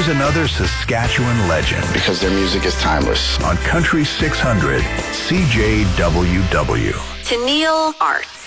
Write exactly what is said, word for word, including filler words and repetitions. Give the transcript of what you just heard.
another Saskatchewan legend. Because their music is timeless. On Country six hundred, C J W W. Tennille Arts.